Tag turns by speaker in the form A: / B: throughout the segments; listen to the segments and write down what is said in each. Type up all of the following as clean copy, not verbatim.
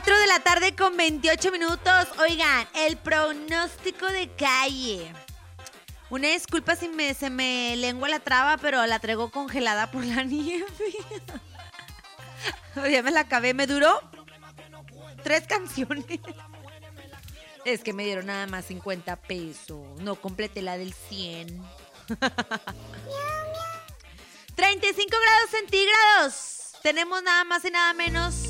A: 4 de la tarde con 28 minutos. Oigan, el pronóstico de calle. Una disculpa si se me lengua la traba, pero la traigo congelada por la nieve. Ya me la acabé, me duró 3 canciones. Es que me dieron nada más 50 pesos. No completé la del 100. 35 grados centígrados. Tenemos nada más y nada menos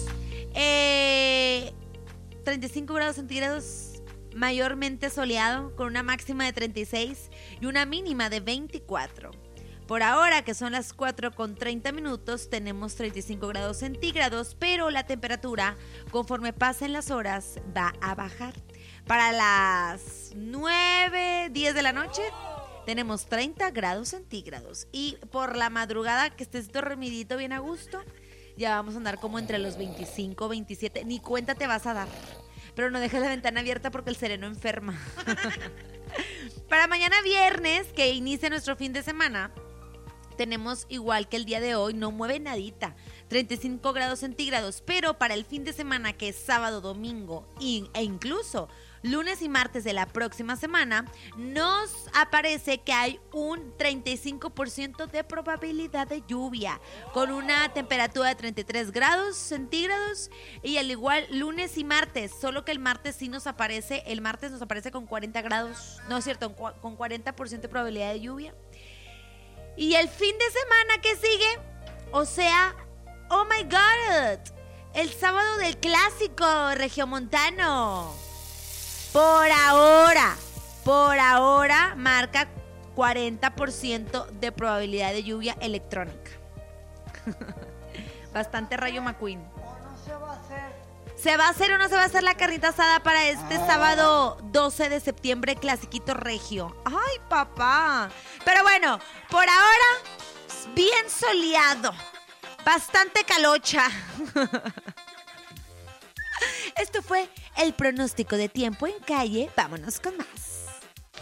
A: 35 grados centígrados, mayormente soleado, con una máxima de 36 y una mínima de 24. Por ahora, que son las 4:30, tenemos 35 grados centígrados, pero la temperatura, conforme pasen las horas, va a bajar. Para las 9:10 de la noche, tenemos 30 grados centígrados. Y por la madrugada, que estés dormidito bien a gusto, ya vamos a andar como entre los 25, 27. Ni cuenta te vas a dar. Pero no dejes la ventana abierta porque el sereno enferma. Para mañana viernes, que inicia nuestro fin de semana, tenemos igual que el día de hoy, no mueve nadita, 35 grados centígrados. Pero para el fin de semana, que es sábado, domingo e incluso lunes y martes de la próxima semana, nos aparece que hay un 35% de probabilidad de lluvia, con una temperatura de 33 grados centígrados. Y al igual lunes y martes, solo que el martes nos aparece con 40 grados, no es cierto, con 40% de probabilidad de lluvia. Y el fin de semana que sigue, o sea, oh my God, el sábado del clásico regiomontano. Por ahora marca 40% de probabilidad de lluvia electrónica. Bastante Rayo McQueen.
B: ¿O no se va a hacer?
A: ¿Se va a hacer o no se va a hacer la carnita asada para este sábado 12 de septiembre, clasiquito regio? ¡Ay, papá! Pero bueno, por ahora, bien soleado. Bastante calocha. Esto fue el pronóstico de tiempo en calle. Vámonos con más.